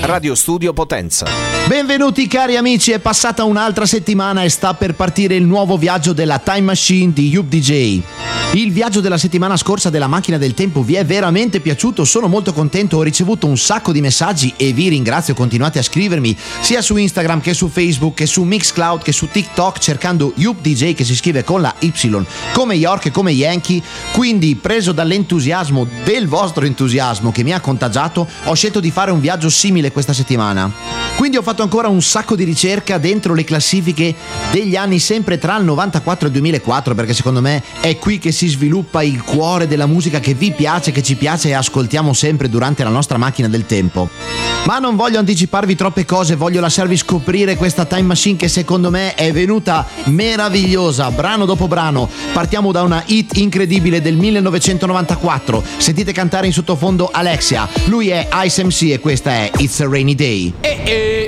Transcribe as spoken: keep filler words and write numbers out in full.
Radio Studio Potenza. Benvenuti cari amici, è passata un'altra settimana e sta per partire il nuovo viaggio della Time Machine di Yup D J. Il viaggio della settimana scorsa della macchina del tempo vi è veramente piaciuto? Sono molto contento, ho ricevuto un sacco di messaggi e vi ringrazio, continuate a scrivermi sia su Instagram che su Facebook che su Mixcloud che su TikTok cercando Yup D J, che si scrive con la Y come York e come Yankee. Quindi, preso dall'entusiasmo del vostro entusiasmo che mi ha contagiato, ho scelto di fare un viaggio simile questa settimana. Quindi ho fatto ancora un sacco di ricerca dentro le classifiche degli anni sempre tra il novantaquattro e il duemilaquattro, perché secondo me è qui che si sviluppa il cuore della musica che vi piace, che ci piace e ascoltiamo sempre durante la nostra macchina del tempo. Ma non voglio anticiparvi troppe cose, voglio lasciarvi scoprire questa Time Machine che secondo me è venuta meravigliosa, brano dopo brano. Partiamo da una hit incredibile del millenovecentonovantaquattro. Sentite cantare in sottofondo Alexia, lui è Ice M C e questa è It's a Rainy Day.